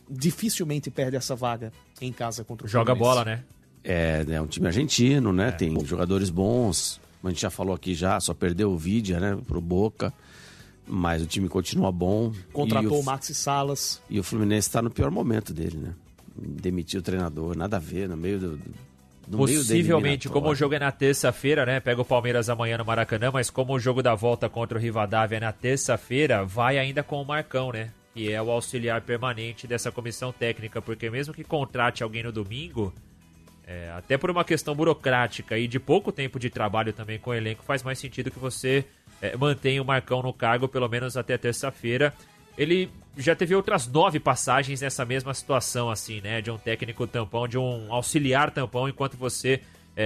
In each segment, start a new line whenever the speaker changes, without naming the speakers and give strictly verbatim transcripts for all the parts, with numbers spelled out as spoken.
dificilmente perde essa vaga em casa contra o
Joga
Fluminense.
bola, né?
É, é um time argentino, né?
É.
Tem jogadores bons. A gente já falou aqui já, só perdeu o Vidia, né? Pro Boca. Mas o time continua bom.
Contratou
e o,
o Maxi Salas.
E o Fluminense está no pior momento dele, né? Demitiu o treinador, nada a ver, no meio do... No
Possivelmente,
meio
como o jogo é na terça-feira, né? Pega o Palmeiras amanhã no Maracanã, mas como o jogo da volta contra o Rivadavia é na terça-feira, vai ainda com o Marcão, né? Que é o auxiliar permanente dessa comissão técnica, porque mesmo que contrate alguém no domingo, é, até por uma questão burocrática e de pouco tempo de trabalho também com o elenco, faz mais sentido que você é, mantenha o Marcão no cargo pelo menos até terça-feira. Ele já teve outras nove passagens nessa mesma situação, assim, né? De um técnico tampão, de um auxiliar tampão, enquanto você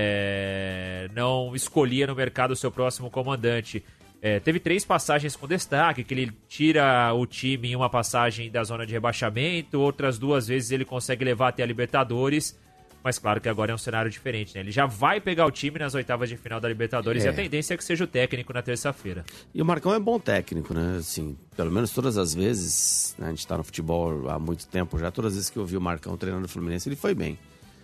é, não escolhia no mercado o seu próximo comandante. É, teve três passagens com destaque, que ele tira o time em uma passagem da zona de rebaixamento, outras duas vezes ele consegue levar até a Libertadores, mas claro que agora é um cenário diferente, né? Ele já vai pegar o time nas oitavas de final da Libertadores é. e a tendência é que seja o técnico na terça-feira.
E o Marcão é bom técnico, né? Assim, pelo menos todas as vezes, né? A gente tá no futebol há muito tempo já, todas as vezes que eu vi o Marcão treinando o Fluminense, ele foi bem.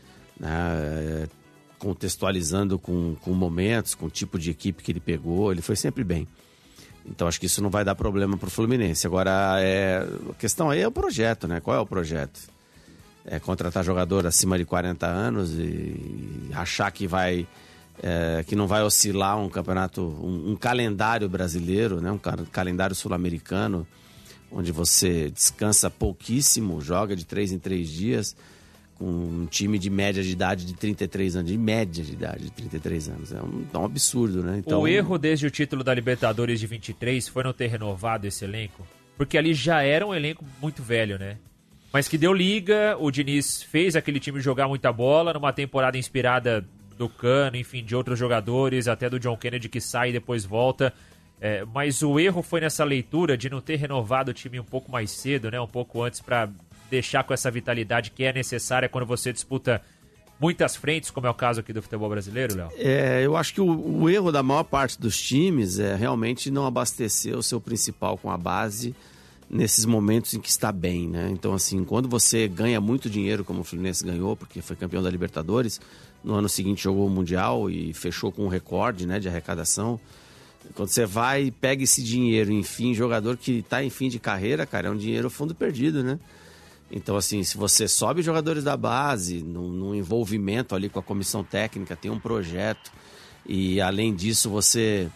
Né? Contextualizando com, com momentos, com o tipo de equipe que ele pegou, ele foi sempre bem. Então acho que isso não vai dar problema pro Fluminense. Agora, é... a questão aí é o projeto, né? Qual é o projeto? É contratar jogador acima de quarenta anos e achar que vai é, que não vai oscilar um campeonato, um, um calendário brasileiro, né? Um calendário sul-americano, onde você descansa pouquíssimo, joga de três em três dias, com um time de média de idade de trinta e três anos, de média de idade de trinta e três anos. É um, é um absurdo, né? Então...
O erro desde o título da Libertadores de vinte e três foi não ter renovado esse elenco, porque ali já era um elenco muito velho, né? Mas que deu liga, o Diniz fez aquele time jogar muita bola, numa temporada inspirada do Cano, enfim, de outros jogadores, até do John Kennedy que sai e depois volta. É, mas o erro foi nessa leitura de não ter renovado o time um pouco mais cedo, né? Um pouco antes, para deixar com essa vitalidade que é necessária quando você disputa muitas frentes, como é o caso aqui do futebol brasileiro, Léo.
É, eu acho que o, o erro da maior parte dos times é realmente não abastecer o seu principal com a base nesses momentos em que está bem, né? Então, assim, quando você ganha muito dinheiro, como o Fluminense ganhou, porque foi campeão da Libertadores, no ano seguinte jogou o Mundial e fechou com um recorde, né, de arrecadação. Quando você vai e pega esse dinheiro, enfim, jogador que está em fim de carreira, cara, é um dinheiro fundo perdido, né? Então, assim, se você sobe jogadores da base, num, num envolvimento ali com a comissão técnica, tem um projeto, e além disso você...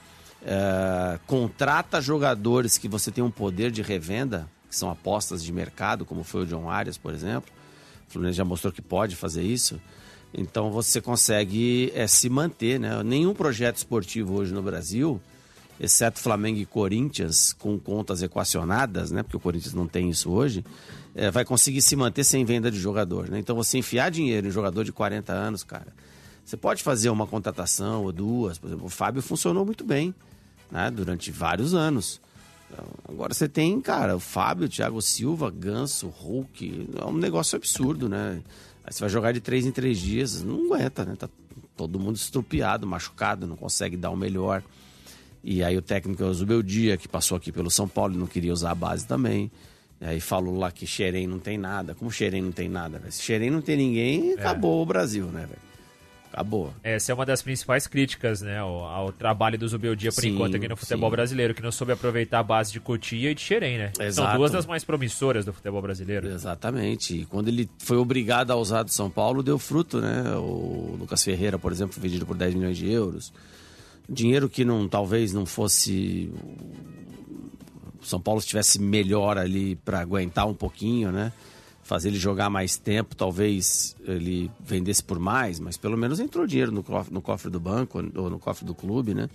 Uh, contrata jogadores que você tem um poder de revenda, que são apostas de mercado, como foi o John Arias, por exemplo. O Fluminense já mostrou que pode fazer isso. Então você consegue é, se manter, né? Nenhum projeto esportivo hoje no Brasil, exceto Flamengo e Corinthians, com contas equacionadas, né? Porque o Corinthians não tem isso hoje, é, vai conseguir se manter sem venda de jogador, né? Então você enfiar dinheiro em jogador de quarenta anos, cara, você pode fazer uma contratação ou duas. Por exemplo, o Fábio funcionou muito bem, né, durante vários anos. Então, agora você tem, cara, o Fábio, o Thiago Silva, Ganso, Hulk. É um negócio absurdo, né? Aí você vai jogar de três em três dias, não aguenta, né? Tá todo mundo estrupiado, machucado, não consegue dar o melhor. E aí o técnico é o Zubeldia, que passou aqui pelo São Paulo e não queria usar a base também. E aí falou lá que Xerém não tem nada. Como Xerém não tem nada, velho? Se Xerém não tem ninguém, acabou é. o Brasil, né, velho? Acabou.
Essa é uma das principais críticas, né, ao, ao trabalho do Zubeldia por sim, enquanto aqui no futebol sim. brasileiro, que não soube aproveitar a base de Cotia e de Xerém, né? Exato. São duas das mais promissoras do futebol brasileiro.
Exatamente. E quando ele foi obrigado a usar do São Paulo, deu fruto, né? O Lucas Ferreira, por exemplo, foi vendido por dez milhões de euros. Dinheiro que não, talvez não fosse... O São Paulo estivesse melhor ali para aguentar um pouquinho, né? Fazer ele jogar mais tempo, talvez ele vendesse por mais, mas pelo menos entrou dinheiro no cofre, no cofre do banco ou no cofre do clube, né?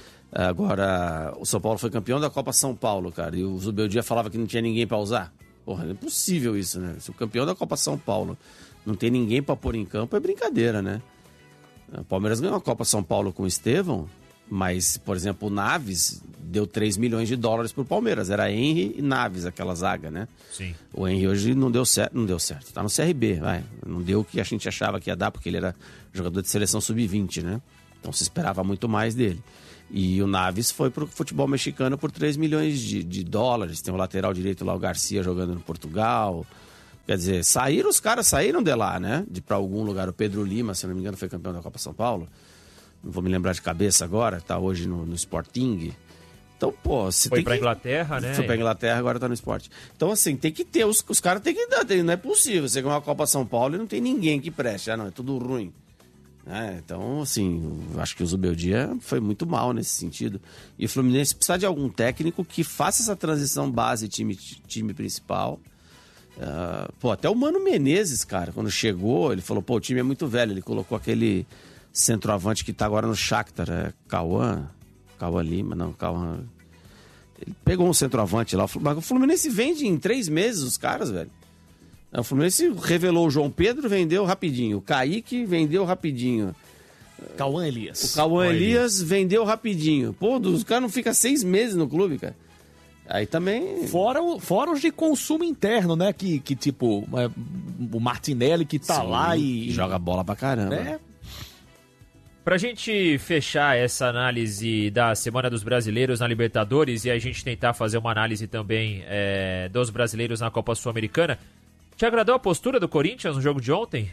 Agora, o São Paulo foi campeão da Copa São Paulo, cara, e o Zubeldia falava que não tinha ninguém para usar. Porra, é impossível isso, né? Se o campeão da Copa São Paulo não tem ninguém para pôr em campo, é brincadeira, né? O Palmeiras ganhou a Copa São Paulo com o Estevão, mas, por exemplo, o Naves deu três milhões de dólares pro Palmeiras. Era Henry e Naves, aquela zaga, né?
Sim.
O Henry hoje não deu certo, não deu certo. Tá no C R B, vai. Não deu o que a gente achava que ia dar, porque ele era jogador de seleção sub vinte, né? Então se esperava muito mais dele. E o Naves foi pro futebol mexicano por três milhões de, de dólares. Tem o lateral direito lá, o Garcia, jogando no Portugal. Quer dizer, saíram, os caras saíram de lá, né? De pra algum lugar. O Pedro Lima, se não me engano, foi campeão da Copa São Paulo. Não vou me lembrar de cabeça agora, tá hoje no, no Sporting. Então, pô, se
Foi
tem
pra
que...
Inglaterra, né?
Foi pra Inglaterra, agora tá no esporte. Então, assim, tem que ter, os, os caras tem que dar, tem, não é possível. Você ganhar uma Copa São Paulo e não tem ninguém que preste. Ah, não, é tudo ruim. É, então, assim, eu acho que o Zubeldia foi muito mal nesse sentido. E o Fluminense precisa de algum técnico que faça essa transição base time, time principal. Uh, pô, até o Mano Menezes, cara, quando chegou, ele falou, pô, o time é muito velho. Ele colocou aquele centroavante que tá agora no Shakhtar, é Cauã, Cauã Lima, não, Cauã... Ele pegou um centroavante lá, mas o Fluminense vende em três meses os caras, velho. O Fluminense revelou o João Pedro, vendeu rapidinho. O Kaique vendeu rapidinho.
Cauã Elias.
O Cauã Elias vendeu rapidinho. Pô, os caras não ficam seis meses no clube, cara. Aí também...
Fora, o, fora os de consumo interno, né? Que, que tipo, é, o Martinelli que tá
Sim,
lá e...
joga bola pra caramba.
Né?
Pra gente fechar essa análise da Semana dos Brasileiros na Libertadores e a gente tentar fazer uma análise também é, dos brasileiros na Copa Sul-Americana, te agradou a postura do Corinthians no jogo de ontem?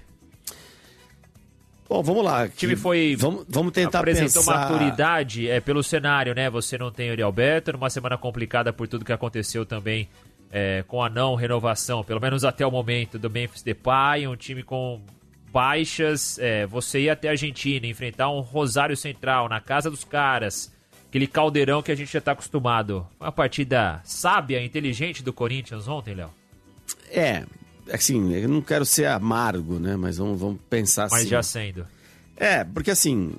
Bom, vamos lá.
O time foi...
Vamos, vamos tentar
apresentou
pensar...
maturidade é, pelo cenário, né? Você não tem o Yuri Alberto, numa semana complicada por tudo que aconteceu também é, com a não renovação, pelo menos até o momento, do Memphis Depay, um time com baixas, é, você ir até a Argentina, enfrentar um Rosário Central na casa dos caras, aquele caldeirão que a gente já tá acostumado. Uma partida sábia, inteligente do Corinthians ontem, Léo?
É, assim, eu não quero ser amargo, né? Mas vamos, vamos pensar assim.
Mas já sendo.
É, porque assim,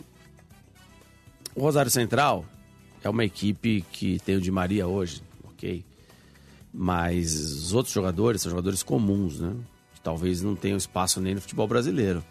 o Rosário Central é uma equipe que tem o Di Maria hoje, ok? Mas os outros jogadores são jogadores comuns, né? Talvez não tenham espaço nem no futebol brasileiro.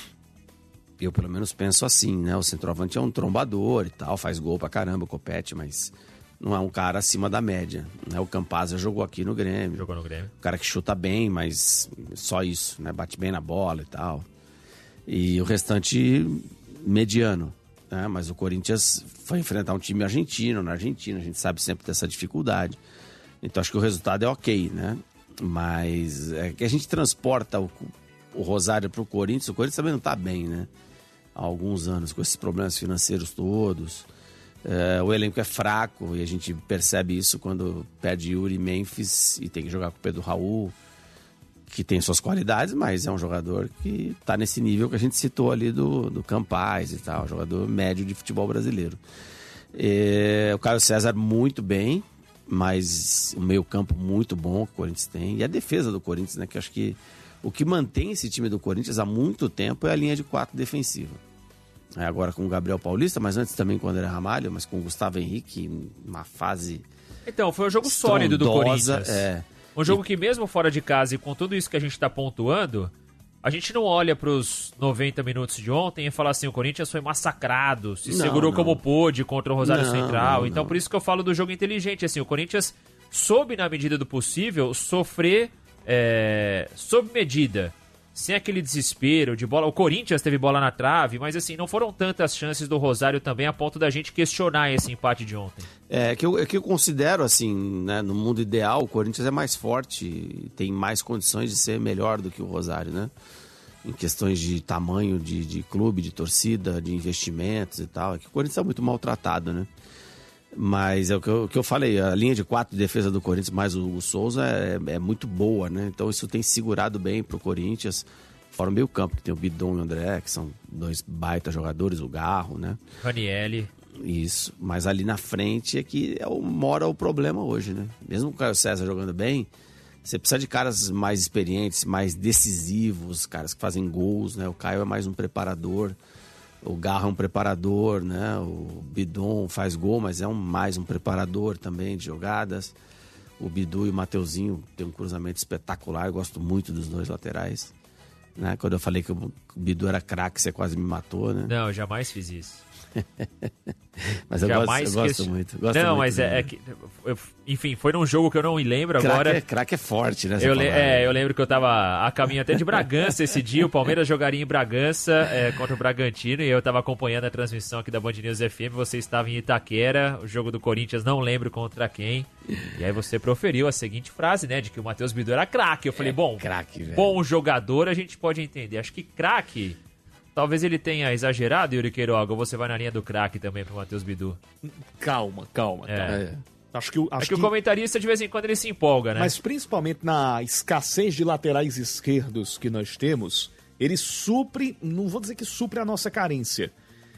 Eu, pelo menos, penso assim, né? O centroavante é um trombador e tal, faz gol pra caramba, compete, mas não é um cara acima da média, né? O Campaz já jogou aqui no Grêmio.
Jogou no Grêmio.
O cara que chuta bem, mas só isso, né? Bate bem na bola e tal. E o restante, mediano, né? Mas o Corinthians foi enfrentar um time argentino, na Argentina, a gente sabe sempre dessa dificuldade. Então, acho que o resultado é ok, né? Mas é que a gente transporta o, o Rosário para o Corinthians. O Corinthians também não está bem, né? Há alguns anos, com esses problemas financeiros todos. É, o elenco é fraco e a gente percebe isso quando perde Yuri Memphis e tem que jogar com o Pedro Raul, que tem suas qualidades, mas é um jogador que está nesse nível que a gente citou ali do, do Campaz e tal, jogador médio de futebol brasileiro. É, o Caio César muito bem, mas o meio-campo muito bom que o Corinthians tem. E a defesa do Corinthians, né? Que eu acho que o que mantém esse time do Corinthians há muito tempo é a linha de quatro defensiva. É agora com o Gabriel Paulista, mas antes também com o André Ramalho, mas com o Gustavo Henrique, uma fase.
Então, foi um jogo sólido do Corinthians.
É.
Um jogo
e...
que, mesmo fora de casa e com tudo isso que a gente está pontuando, a gente não olha para os noventa minutos de ontem e fala assim: o Corinthians foi massacrado, se
não,
segurou
não.
como pôde contra o Rosário
não,
Central.
não,
então,
não.
por isso que eu falo do jogo inteligente. Assim, o Corinthians soube, na medida do possível, sofrer é, sob medida, sem aquele desespero de bola. O Corinthians teve bola na trave, mas assim, não foram tantas chances do Rosário também a ponto da gente questionar esse empate de ontem.
É que eu, é que eu considero assim, né, no mundo ideal, o Corinthians é mais forte, tem mais condições de ser melhor do que o Rosário, né? Em questões de tamanho de, de clube, de torcida, de investimentos e tal. É que o Corinthians é muito maltratado, né? Mas é o que eu, o que eu falei, a linha de quatro de defesa do Corinthians, mais o, o Souza, é, é muito boa, né? Então isso tem segurado bem pro Corinthians, fora o meio campo, que tem o Bidon e o André, que são dois baita jogadores, o Garro, né?
Ranielli.
Isso, mas ali na frente é que é o, mora o problema hoje, né? Mesmo com o Caio César jogando bem, você precisa de caras mais experientes, mais decisivos, caras que fazem gols, né? O Caio é mais um preparador, o Garra é um preparador, né? O Bidon faz gol, mas é um, mais um preparador também de jogadas. O Bidu e o Mateuzinho tem um cruzamento espetacular, eu gosto muito dos dois laterais. Né? Quando eu falei que o Bidu era craque, você quase me matou, né?
Não, eu jamais fiz isso.
Mas eu
Jamais
gosto, eu gosto
que...
muito. Gosto
não,
muito
mas
dele.
é, é que... Eu, enfim, foi num jogo que eu não me lembro
Craque
agora.
É, craque é forte, né?
Eu, le- é, eu lembro que eu tava a caminho até de Bragança esse dia. O Palmeiras jogaria em Bragança é, contra o Bragantino. E eu tava acompanhando a transmissão aqui da Band News F M. Você estava em Itaquera. O jogo do Corinthians, não lembro contra quem. E aí você proferiu a seguinte frase, né? De que o Matheus Bidu era craque. Eu falei,
É,
bom,
craque, velho.
bom jogador a gente pode entender. Acho que craque... Talvez ele tenha exagerado, Yuri Queiroga, ou você vai na linha do craque também pro Matheus Bidu?
Calma, calma.
É.
calma.
É.
Acho que, o- acho
É que o comentarista, de vez em quando, ele se empolga, né?
Mas principalmente na escassez de laterais esquerdos que nós temos, ele supre, não vou dizer que supre a nossa carência,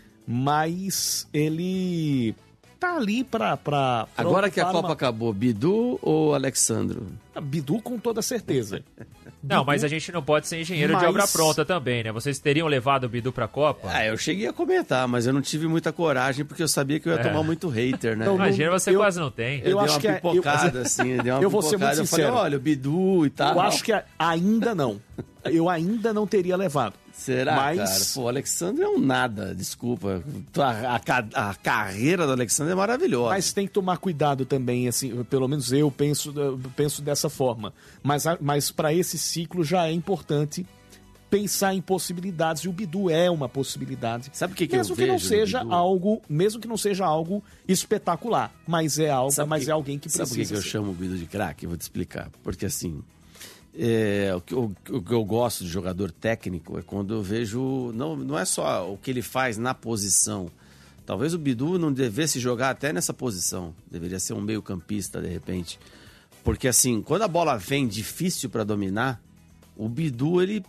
mas ele tá ali pra... pra, pra
Agora que a
ocupar
Copa
uma-
acabou, Bidu ou Alexandro?
Bidu com toda certeza.
Não, mas a gente não pode ser engenheiro de
Mas-
obra pronta também, né? Vocês teriam levado o Bidu pra Copa?
Ah, eu cheguei a comentar, mas eu não tive muita coragem porque eu sabia que eu ia
É.
tomar muito hater, né?
Não, não-
Imagina, você
eu-
quase não tem.
Eu,
eu
dei
acho
uma
que é- eu-
pipocada, assim, eu dei uma
eu vou ser
pipocada.
muito
Eu falei,
sincero.
olha, o Bidu e tal.
Eu acho que a- ainda não. Eu ainda não teria levado.
Será,
mas...
cara? Pô, o Alexandre é um nada, desculpa. A, a ca- a carreira do Alexandre é maravilhosa.
Mas tem que tomar cuidado também, assim, pelo menos eu penso, eu penso dessa forma. Mas, a- mas para esse ciclo já é importante pensar em possibilidades, e o Bidu é uma possibilidade.
Sabe o que, que
mesmo
eu
que não
vejo no
seja
Bidu?
algo, mesmo que não seja algo espetacular, mas é algo,
Sabe
mas
que-
é alguém que
Sabe
precisa.
por que, que eu
ser.
chamo o Bidu de craque? Eu vou te explicar. Porque assim, é, o, que, eu- o que eu gosto de jogador técnico é quando eu vejo. Não, não é só o que ele faz na posição. Talvez o Bidu não devesse jogar até nessa posição. Deveria ser um meio-campista, de repente. Porque assim, quando a bola vem difícil para dominar, o Bidu, ele.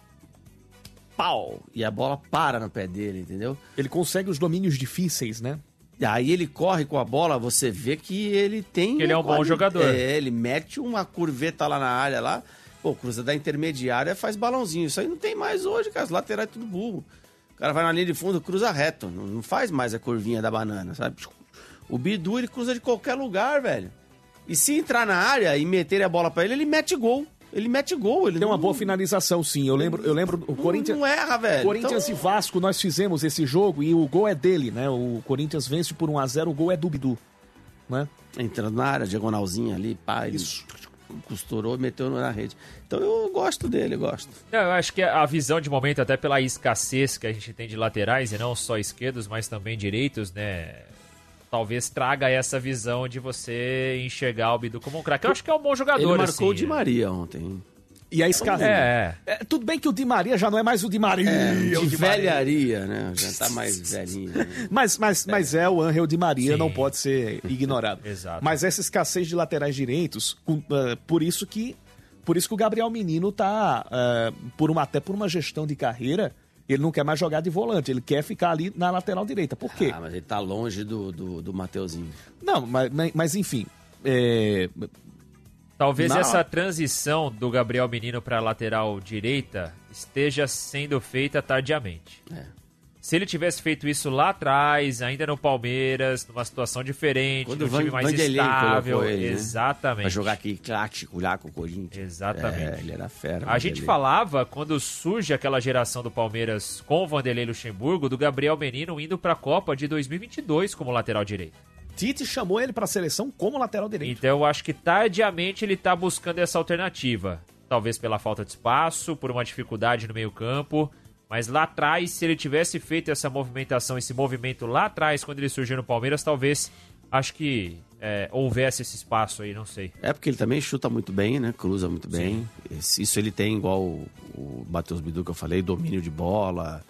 Pau! E a bola para no pé dele, entendeu?
Ele consegue os domínios difíceis, né?
E aí ele corre com a bola, você vê que ele tem...
Que ele é um bom
quali-
jogador.
É, ele mete uma curveta lá na área, lá, pô, cruza da intermediária, faz balãozinho. Isso aí não tem mais hoje, cara, os laterais é tudo burro. O cara vai na linha de fundo, cruza reto, não, não faz mais a curvinha da banana, sabe? O Bidu, ele cruza de qualquer lugar, velho. E se entrar na área e meter a bola pra ele, ele mete gol. Ele mete gol. Ele
Tem uma
não,
boa finalização, sim. Eu lembro, eu lembro o
não,
Corinthians...
não erra, velho.
Corinthians
Então-
e Vasco, nós fizemos esse jogo e o gol é dele, né? O Corinthians vence por um a zero, o gol é do Bidu, né?
Entrando na área, diagonalzinha ali, pá, ele costurou e meteu na rede. Então eu gosto dele, eu gosto.
Não, eu acho que a visão de momento, até pela escassez que a gente tem de laterais, e não só esquerdos, mas também direitos, né? Talvez traga essa visão de você enxergar o Bidu como um craque. Eu acho que é um bom jogador,
Ele marcou
assim,
o Di Maria ontem.
E a escassez.
É,
É, tudo bem que o Di Maria já não é mais o Di Maria.
É,
o
de
Di Maria.
velharia, né? Já tá mais velhinho. Né?
Mas, mas, mas é o Angel Di Maria,
Sim.
não pode ser ignorado.
Exato.
Mas essa escassez de laterais direitos, com- eh, por isso que por isso que o Gabriel Menino tá, eh, por uma, até por uma gestão de carreira, ele não quer mais jogar de volante, ele quer ficar ali na lateral direita. Por quê?
Ah, mas ele tá longe do, do, do Mateuzinho.
Não, mas, mas enfim, é,
talvez
Não.
essa transição do Gabriel Menino para lateral direita esteja sendo feita tardiamente.
É.
Se ele tivesse feito isso lá atrás, ainda no Palmeiras, numa situação diferente,
Quando
num
o Van-
time mais
Vanderlei
estável,
colocou ele, né?
exatamente.
Pra jogar aqui clássico lá com o Corinthians.
Exatamente.
É, ele era fera.
A gente
Vanderlei.
falava, quando surge aquela geração do Palmeiras com o Vanderlei Luxemburgo, do Gabriel Menino indo para a Copa de dois mil e vinte e dois como lateral direito.
Tite chamou ele para a seleção como lateral direito.
Então eu acho que tardiamente ele tá buscando essa alternativa. Talvez pela falta de espaço, por uma dificuldade no meio-campo. Mas lá atrás, se ele tivesse feito essa movimentação, esse movimento lá atrás, quando ele surgiu no Palmeiras, talvez, acho que é, houvesse esse espaço aí, não sei.
É porque ele também chuta muito bem, né? Cruza muito bem. Esse- Isso ele tem igual o, o Matheus Bidu que eu falei, domínio de bola,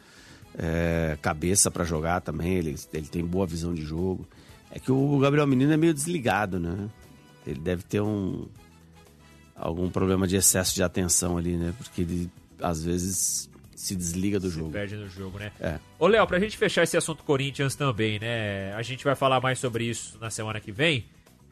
é, cabeça pra jogar também, ele, ele tem boa visão de jogo. É que o Gabriel Menino é meio desligado, né? Ele deve ter um algum problema de excesso de atenção ali, né? Porque ele às vezes se desliga do jogo.
Perde no jogo, né?
É.
Ô, Léo, pra gente fechar esse assunto Corinthians também, né? A gente vai falar mais sobre isso na semana que vem.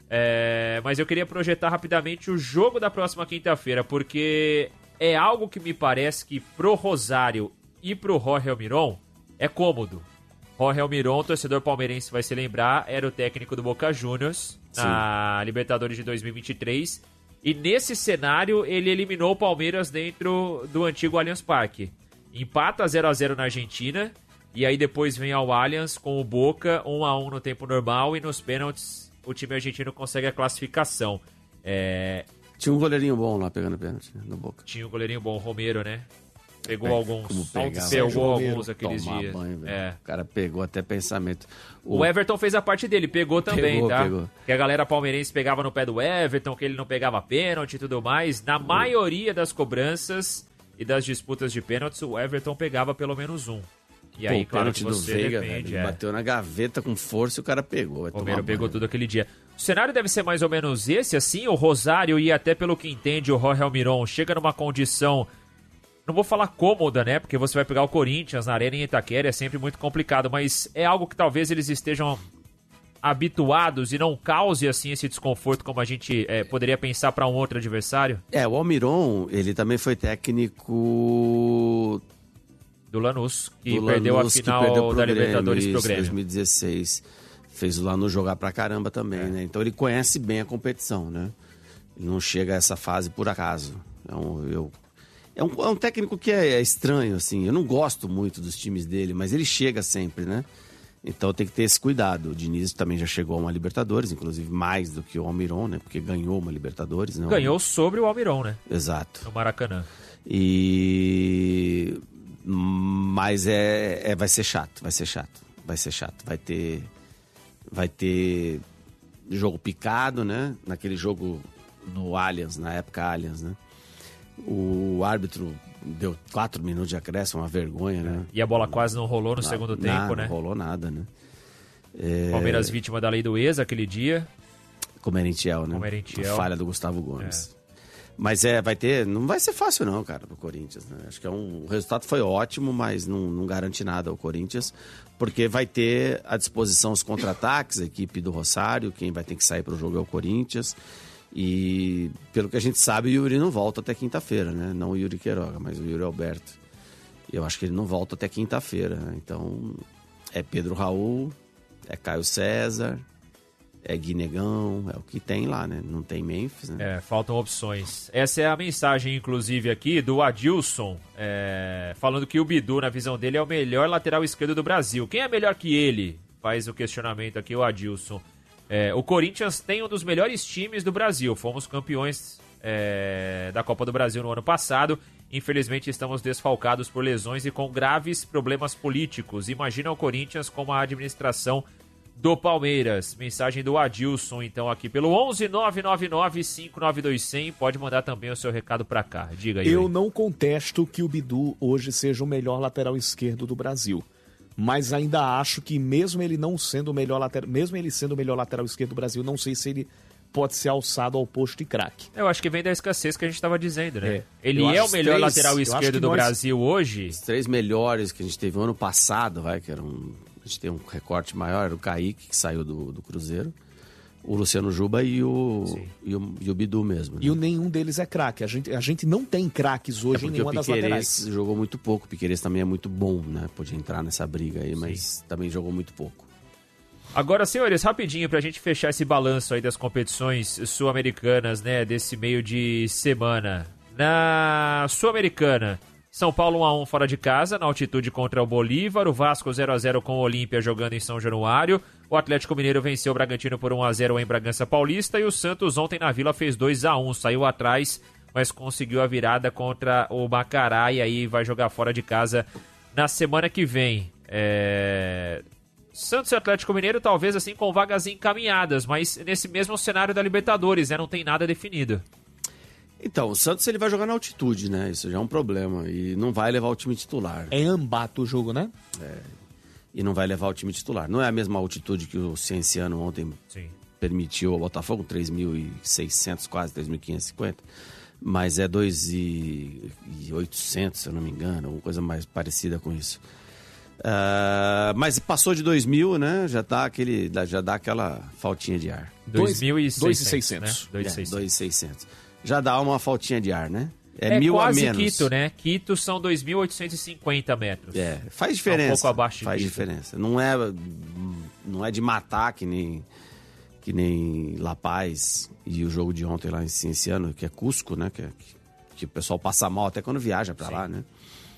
É, mas eu queria projetar rapidamente o jogo da próxima quinta-feira, porque é algo que me parece que pro Rosário e pro Jorge Almiron é cômodo. Jorge Almiron, torcedor palmeirense vai se lembrar, era o técnico do Boca Juniors na Libertadores de dois mil e vinte e três. E nesse cenário ele eliminou o Palmeiras dentro do antigo Allianz Parque. Empata zero a zero na Argentina E aí depois vem ao Allianz com o Boca, um a um no tempo normal, e nos pênaltis o time argentino consegue a classificação. É...
Tinha um goleirinho bom lá pegando pênalti no Boca.
Tinha um goleirinho bom, o Romero, né? Pegou
é,
alguns.
Pegava,
pegou alguns aqueles dias.
Banho,
é.
O cara pegou até pensamento.
O... o Everton fez a parte dele, pegou também,
pegou,
tá?
Pegou.
Que a galera palmeirense pegava no pé do Everton, que ele não pegava pênalti e tudo mais. Na o... maioria das cobranças e das disputas de pênaltis, o Everton pegava pelo menos um. E aí,
Pô,
claro que
do
você
Veiga,
depende,
velho,
é.
bateu na gaveta com força e o cara pegou.
O Romero pegou tudo aquele dia. O cenário deve ser mais ou menos esse, assim, o Rosário e até pelo que entende o Jorge Almiron chega numa condição, não vou falar cômoda, né, porque você vai pegar o Corinthians na Arena em Itaquera, é sempre muito complicado, mas é algo que talvez eles estejam habituados e não cause, assim, esse desconforto como a gente é, poderia pensar para um outro adversário?
É, o Almiron, ele também foi técnico...
Do Lanús, que
do
perdeu
Lanús,
a final
perdeu
da
Grêmio,
Libertadores
isso,
pro Grêmio.
dois mil e dezesseis. Fez o Lanús jogar pra caramba também,
é.
né? Então ele conhece bem a competição, né? Ele não chega a essa fase por acaso. É um, eu, é um, é um técnico que é, é estranho, assim. Eu não gosto muito dos times dele, mas ele chega sempre, né? Então tem que ter esse cuidado. O Diniz também já chegou a uma Libertadores, inclusive mais do que o Almiron, né? Porque ganhou uma Libertadores, né?
Ganhou sobre o Almiron, né?
Exato.
No Maracanã.
E... Mas é, é, vai ser chato, vai ser chato, vai ser chato. Vai ter, vai ter jogo picado, né? Naquele jogo no Allianz, na época Allianz, né? O árbitro deu quatro minutos de acréscimo, uma vergonha, né?
E a bola quase não rolou no
Na,
segundo
na,
tempo, né?
Não rolou nada, né? É...
Palmeiras vítima da lei do ex aquele dia.
Com o Merentiel, né?
Com o Merentiel.
A falha do Gustavo Gomes. É. Mas é, vai ter. Não vai ser fácil, não, cara, pro Corinthians, né? Acho que é um. O resultado foi ótimo, mas não, não garante nada ao Corinthians, porque vai ter à disposição os contra-ataques, a equipe do Rosário, quem vai ter que sair pro jogo é o Corinthians. E pelo que a gente sabe, o Yuri não volta até quinta-feira, né? Não o Yuri Queiroga, mas o Yuri Alberto. Eu acho que ele não volta até quinta-feira, né? Então, é Pedro Raul, é Caio César. É Guinegão, é o que tem lá, né? Não tem Memphis, né?
É, faltam opções. Essa é a mensagem, inclusive, aqui do Adilson, é, falando que o Bidu, na visão dele, é o melhor lateral esquerdo do Brasil. Quem é melhor que ele? Faz o questionamento aqui o Adilson. É, o Corinthians tem um dos melhores times do Brasil. Fomos campeões é, da Copa do Brasil no ano passado. Infelizmente, estamos desfalcados por lesões e com graves problemas políticos. Imagina o Corinthians com a administração do Palmeiras. Mensagem do Adilson, então, aqui pelo onze nove nove nove cinco nove dois zero zero. Pode mandar também o seu recado pra cá. Diga aí.
Eu
aí.
não contesto que o Bidu hoje seja o melhor lateral esquerdo do Brasil. Mas ainda acho que mesmo ele não sendo o melhor lateral, mesmo ele sendo o melhor lateral esquerdo do Brasil, não sei se ele pode ser alçado ao posto de craque.
Eu acho que vem da escassez que a gente estava dizendo, né?
É.
Ele
Eu
é o
acho
melhor
três-
lateral
eu acho
esquerdo
que
do
nós-
Brasil hoje.
Os três melhores que a gente teve no ano passado, vai, que era um. A gente tem um recorte maior, era o Kaique, que saiu do, do Cruzeiro, o Luciano Juba e o, e o, e o Bidu mesmo. Né?
E o nenhum deles é craque. A gente, a gente não tem craques
É
hoje em
porque o
nenhuma das
Piquerez
laterais.
jogou muito pouco. O Piquerez também é muito bom, né? Podia entrar nessa briga aí, mas também jogou muito pouco.
Agora, senhores, rapidinho pra gente fechar esse balanço aí das competições sul-americanas, né, desse meio de semana. Na Sul-Americana, São Paulo um a um fora de casa, na altitude contra o Bolívar, o Vasco zero a zero com o Olímpia jogando em São Januário, o Atlético Mineiro venceu o Bragantino por um a zero em Bragança Paulista e o Santos ontem na Vila fez dois a um, saiu atrás, mas conseguiu a virada contra o Macará e aí vai jogar fora de casa na semana que vem. É... Santos e Atlético Mineiro talvez assim com vagas encaminhadas, mas nesse mesmo cenário da Libertadores, né? Não tem nada definido.
Então, o Santos ele vai jogar na altitude, né? Isso já é um problema. E não vai levar o time titular.
É Ambato o jogo, né?
E não vai levar o time titular. Não é a mesma altitude que o Cienciano ontem
Sim.
permitiu ao Botafogo, três mil e seiscentos, quase três mil quinhentos e cinquenta. Mas é dois mil e oitocentos, se eu não me engano, alguma coisa mais parecida com isso. Uh, mas passou de dois mil, né? Já dá, aquele, já dá aquela faltinha de ar.
dois mil e
dois mil e
seiscentos,
seiscentos.
né? dois mil e
É,
seiscentos.
dois mil e seiscentos. Já dá uma faltinha de ar, né? É,
É
mil
quase
a menos.
Quito, né? Quito são dois mil oitocentos e cinquenta metros.
É, faz diferença.
um pouco abaixo de
Faz
Quito.
diferença. Não é, não é de matar que nem, que nem La Paz e o jogo de ontem lá em Cienciano, que é Cusco, né? Que, é, que, que o pessoal passa mal até quando viaja pra
Sim.
lá, né?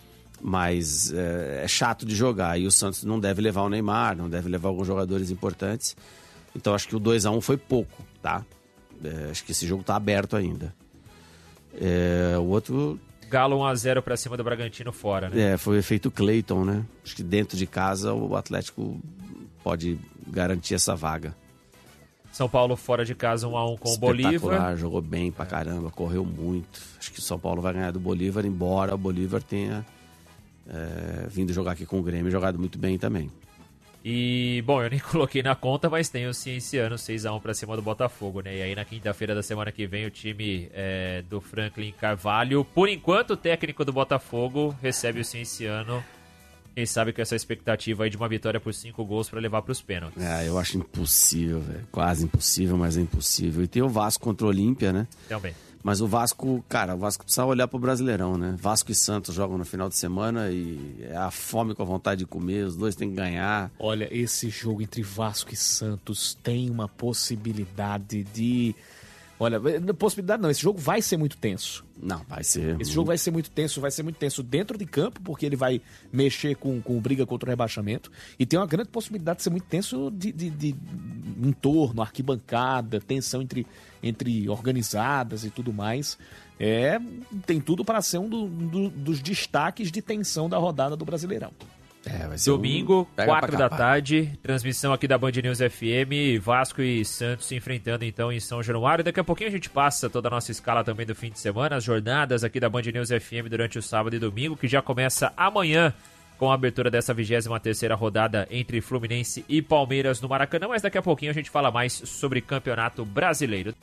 mas é, é chato de jogar. E o Santos não deve levar o Neymar, não deve levar alguns jogadores importantes. Então acho que o dois a um foi pouco, tá? É, acho que esse jogo tá aberto ainda. É, o outro...
Galo um a zero pra cima do Bragantino fora, né?
É, foi o efeito Clayton, né? Acho que dentro de casa o Atlético pode garantir essa vaga.
São Paulo fora de casa um a um com o Bolívar.
Jogou bem pra caramba, correu muito. Acho que o São Paulo vai ganhar do Bolívar, embora o Bolívar tenha é, vindo jogar aqui com o Grêmio e jogado muito bem também.
E, bom, eu nem coloquei na conta, mas tem o Cienciano seis a um pra cima do Botafogo, né? E aí na quinta-feira da semana que vem o time é, do Franklin Carvalho, por enquanto o técnico do Botafogo recebe o Cienciano. Quem sabe com essa expectativa aí de uma vitória por cinco gols pra levar pros pênaltis.
É, eu acho impossível, velho. Quase impossível, mas é impossível. E tem o Vasco contra o Olímpia, né?
Também.
Mas o Vasco, cara, o Vasco precisa olhar pro Brasileirão, né? Vasco e Santos jogam no final de semana e é a fome com a vontade de comer, os dois têm que ganhar.
Olha, esse jogo entre Vasco e Santos tem uma possibilidade de... Olha, possibilidade não, esse jogo vai ser muito tenso.
Não, vai ser.
Esse jogo vai ser muito tenso, vai ser muito tenso dentro de campo, porque ele vai mexer com, com briga contra o rebaixamento. E tem uma grande possibilidade de ser muito tenso de, de, de entorno, arquibancada, tensão entre, entre organizadas e tudo mais. É, tem tudo para ser um do, do, dos destaques de tensão da rodada do Brasileirão.
É, vai ser
Domingo,
um...
quatro da tarde, transmissão aqui da Band News F M, Vasco e Santos se enfrentando então em São Januário. Daqui a pouquinho a gente passa toda a nossa escala também do fim de semana, as jornadas aqui da Band News F M durante o sábado e domingo, que já começa amanhã com a abertura dessa vigésima terceira rodada entre Fluminense e Palmeiras no Maracanã, mas daqui a pouquinho a gente fala mais sobre Campeonato Brasileiro.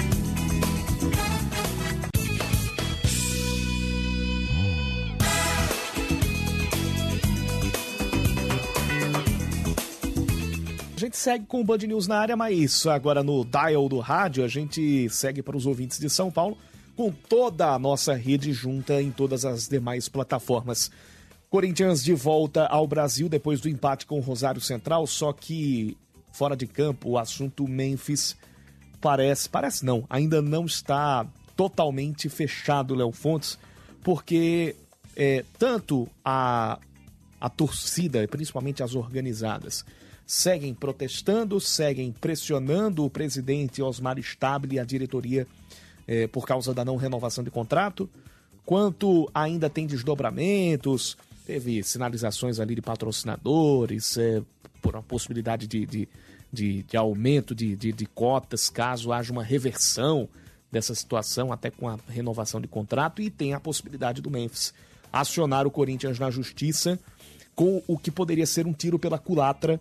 A gente segue com o Band News na área, mas agora no dial do rádio a gente segue para os ouvintes de São Paulo com toda a nossa rede junta em todas as demais plataformas. Corinthians de volta ao Brasil depois do empate com o Rosário Central, só que fora de campo o assunto Memphis parece, parece não, ainda não está totalmente fechado, Léo Fontes, porque é, tanto a, a torcida, principalmente as organizadas, seguem protestando, seguem pressionando o presidente Osmar Stabile e a diretoria eh, por causa da não renovação de contrato, quanto ainda tem desdobramentos, teve sinalizações ali de patrocinadores, eh, por uma possibilidade de, de, de, de aumento de, de, de cotas, caso haja uma reversão dessa situação, até com a renovação de contrato, e tem a possibilidade do Memphis acionar o Corinthians na justiça com o que poderia ser um tiro pela culatra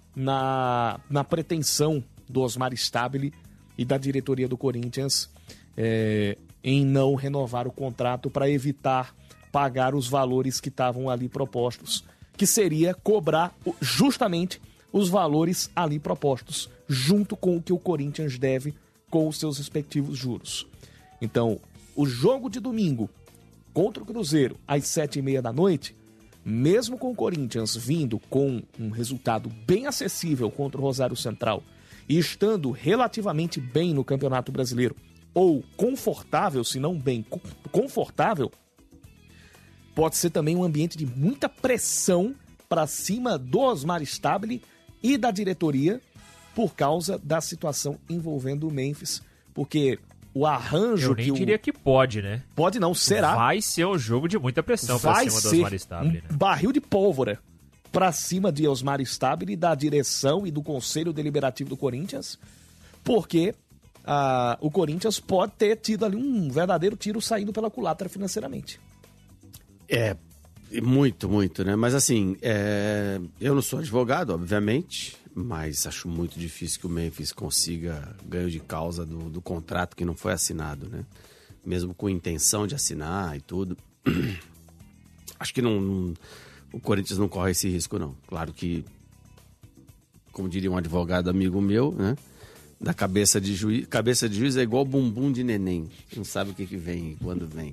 Na, na pretensão do Osmar Stabile e da diretoria do Corinthians é, em não renovar o contrato para evitar pagar os valores que estavam ali propostos, que seria cobrar justamente os valores ali propostos, junto com o que o Corinthians deve com os seus respectivos juros. Então, o jogo de domingo contra o Cruzeiro às sete e meia da noite, mesmo com o Corinthians vindo com um resultado bem acessível contra o Rosário Central e estando relativamente bem no Campeonato Brasileiro, ou confortável, se não bem confortável, pode ser também um ambiente de muita pressão para cima do Osmar Stabile e da diretoria por causa da situação envolvendo o Memphis, porque o arranjo
Eu nem
que
diria
o...
que pode, né?
Pode não, será?
Vai ser um jogo de muita pressão pra
Vai
cima do
ser
Osmar Stabile, né?
um barril de pólvora pra cima de Osmar Stabile, da direção e do Conselho Deliberativo do Corinthians, porque ah, o Corinthians pode ter tido ali um verdadeiro tiro saindo pela culatra financeiramente.
É, muito, muito, né? Mas assim, é... eu não sou advogado, obviamente, mas acho muito difícil que o Memphis consiga ganho de causa do, do contrato que não foi assinado, né? Mesmo com intenção de assinar e tudo. Acho que não, não, o Corinthians não corre esse risco, não. Claro que, como diria um advogado amigo meu, né? Da cabeça de juiz, cabeça de juiz é igual bumbum de neném. Não sabe o que, que vem e quando vem.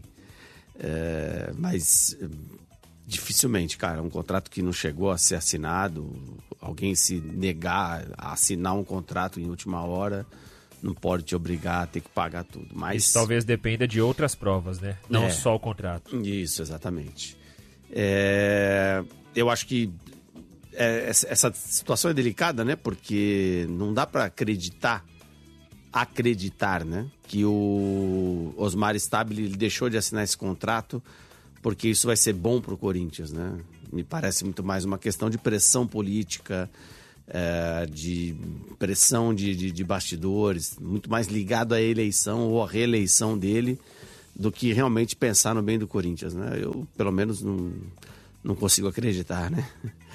É, mas... dificilmente, cara, um contrato que não chegou a ser assinado, alguém se negar a assinar um contrato em última hora, não pode te obrigar a ter que pagar tudo. Mas
Isso talvez dependa de outras provas, né? Não
É.
só o contrato.
Isso, exatamente. É, eu acho que é, essa situação é delicada, né? Porque não dá para acreditar, acreditar, né? Que o Osmar Stabile deixou de assinar esse contrato porque isso vai ser bom para o Corinthians, né? Me parece muito mais uma questão de pressão política, é, de pressão de, de, de bastidores, muito mais ligado à eleição ou à reeleição dele do que realmente pensar no bem do Corinthians, né? Eu, pelo menos, não, não consigo acreditar, né?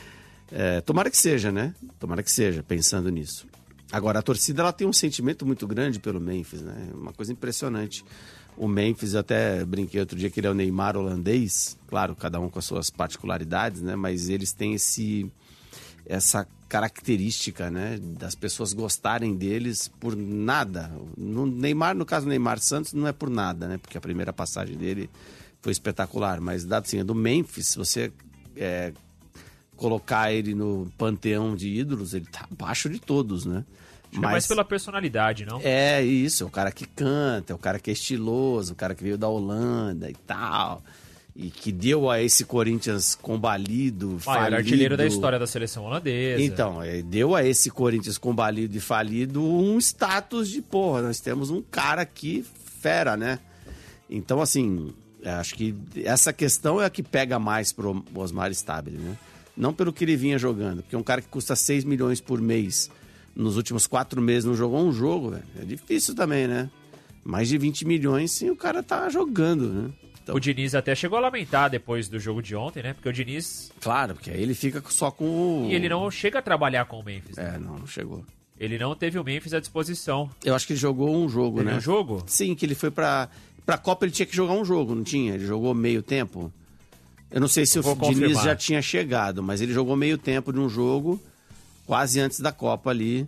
É, tomara que seja, né? Tomara que seja, pensando nisso. Agora, a torcida ela tem um sentimento muito grande pelo Memphis, né? Uma coisa impressionante. O Memphis, eu até brinquei outro dia que ele é o Neymar holandês, claro, cada um com as suas particularidades, né? Mas eles têm esse, essa característica, né? Das pessoas gostarem deles por nada. No Neymar, no caso do Neymar Santos, não é por nada, né? Porque a primeira passagem dele foi espetacular. Mas, dado assim, do Memphis, se você é, colocar ele no panteão de ídolos, ele tá abaixo de todos, né?
Acho que é mais pela personalidade, não?
É isso, é o cara que canta, é o cara que é estiloso, o cara que veio da Holanda e tal, e que deu a esse Corinthians combalido,
ah,
falido.
Era artilheiro da história da seleção holandesa.
Então, deu a esse Corinthians combalido e falido um status de, porra, nós temos um cara aqui fera, né? Então, assim, acho que essa questão é a que pega mais pro Osmar Stabile, né? Não pelo que ele vinha jogando, porque um cara que custa seis milhões por mês nos últimos quatro meses não jogou um jogo, velho. É difícil também, né? Mais de vinte milhões sim, o cara tá jogando, né? Então...
O Diniz até chegou a lamentar depois do jogo de ontem, né? Porque o Diniz...
Claro, porque aí ele fica só com o...
E ele não chega a trabalhar com o Memphis, né?
É, não, não chegou.
Ele não teve o Memphis à disposição.
Eu acho que ele jogou um jogo,
Teve
né?
um jogo?
Sim, que ele foi pra... Pra Copa ele tinha que jogar um jogo, não tinha? Ele jogou meio tempo. Eu não sei se
Eu
o
vou
Diniz
confirmar.
já tinha chegado, mas ele jogou meio tempo de um jogo, quase antes da Copa ali.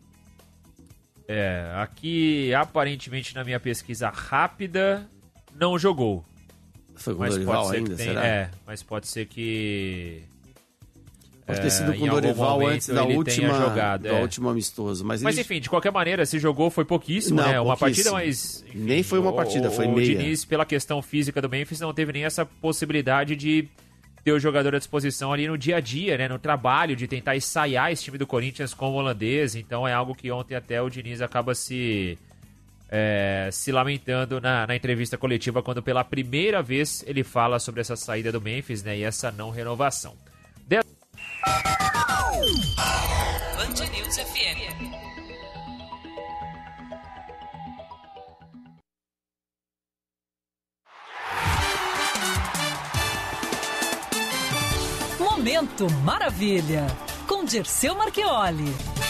É, aqui aparentemente na minha pesquisa rápida não jogou.
Foi com o
Mas
Dorival
pode ser
ainda,
que tem,
será?
é, mas pode ser que
Pode
é,
ter sido com
em
o
algum
Dorival
momento
antes da
ele
última,
tenha jogado,
do
é.
último amistoso. Mas,
Mas
ele...
enfim, de qualquer maneira, se jogou foi pouquíssimo,
Não,
né? Uma
pouquíssimo.
partida, mas enfim,
Nem foi uma partida,
o,
foi
o
meia.
O Diniz, pela questão física do Memphis, não teve nem essa possibilidade de ter o jogador à disposição ali no dia a dia, né? No trabalho, de tentar ensaiar esse time do Corinthians com o holandês. Então é algo que ontem até o Diniz acaba se, é, se lamentando na, na entrevista coletiva, quando pela primeira vez ele fala sobre essa saída do Memphis, né? E essa não renovação. De...
Band News F M. Momento Maravilha, com Dirceu Marchioli.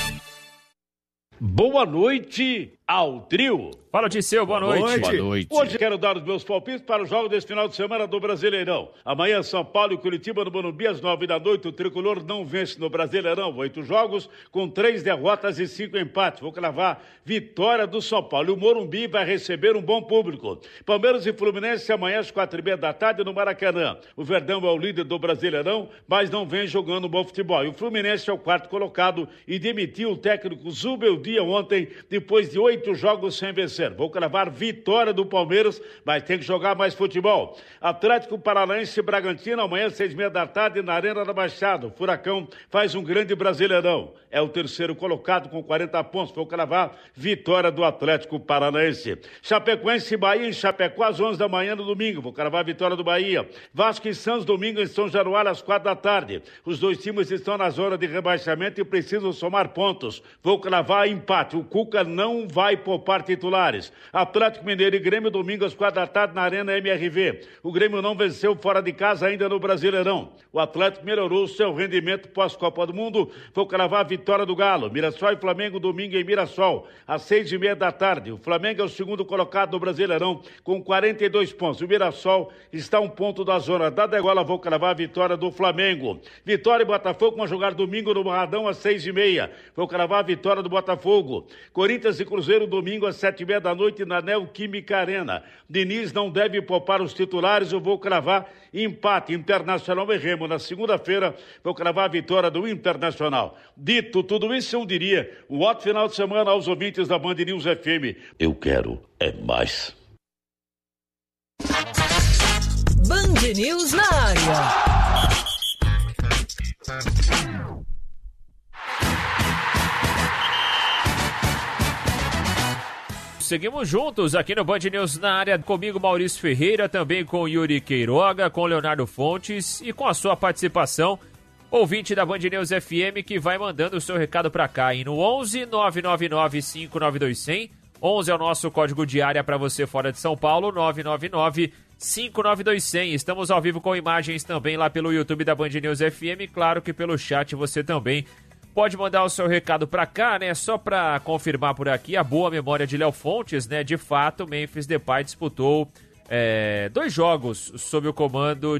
Boa noite ao trio.
Fala, Dirceu, boa noite.
Boa noite. Hoje quero dar os meus palpites para o jogo desse final de semana do Brasileirão. Amanhã, São Paulo e Curitiba no Morumbi, às nove da noite. O tricolor não vence no Brasileirão. Oito jogos com três derrotas e cinco empates. Vou cravar vitória do São Paulo. E o Morumbi vai receber um bom público. Palmeiras e Fluminense amanhã às quatro e meia da tarde no Maracanã. O Verdão é o líder do Brasileirão, mas não vem jogando bom futebol. E o Fluminense é o quarto colocado e demitiu o técnico Zubeldia ontem, depois de oito jogos sem vencer. Vou cravar vitória do Palmeiras, mas tem que jogar mais futebol. Atlético Paranaense e Bragantino, amanhã, seis e meia da tarde, na Arena da Baixada. O Furacão faz um grande Brasileirão. É o terceiro colocado com quarenta pontos. Vou cravar vitória do Atlético Paranaense. Chapecoense e Bahia em Chapecó, às onze da manhã no domingo. Vou cravar vitória do Bahia. Vasco e Santos, domingo em São Januário, às quatro da tarde. Os dois times estão na zona de rebaixamento e precisam somar pontos. Vou cravar empate. O Cuca não vai poupar titulares. Atlético Mineiro e Grêmio, domingo às quatro da tarde na Arena M R V. O Grêmio não venceu fora de casa ainda no Brasileirão. O Atlético melhorou seu rendimento pós-Copa do Mundo. Vou cravar a vitória do Galo. Mirassol e Flamengo, domingo em Mirassol, às seis e meia da tarde. O Flamengo é o segundo colocado no Brasileirão com quarenta e dois pontos. O Mirassol está a um ponto da zona da degola. Vou cravar a vitória do Flamengo. Vitória e Botafogo vão jogar domingo no Barradão às seis e meia. Vou cravar a vitória do Botafogo. Corinthians e Cruzeiro, domingo às sete e meia da noite na Neoquímica Arena. Diniz não deve poupar os titulares. Eu vou cravar empate. Internacional e Remo na segunda-feira. Vou cravar a vitória do Internacional. Dito tudo isso, eu diria um ótimo final de semana aos ouvintes da Band News F M. Eu quero é mais.
Band News na área.
Seguimos juntos aqui no Band News na área, comigo Maurício Ferreira, também com Yuri Queiroga, com Leonardo Fontes e com a sua participação, ouvinte da Band News F M, que vai mandando o seu recado pra cá, hein? No onze nove nove nove cinco nove dois zero zero, onze é o nosso código de área para você fora de São Paulo, nove nove nove cinco nove dois zero zero. Estamos ao vivo com imagens também lá pelo YouTube da Band News F M, claro que pelo chat você também pode mandar o seu recado pra cá, né? Só pra confirmar por aqui a boa memória de Léo Fontes, né? De fato, o Memphis Depay disputou é, dois jogos sob o comando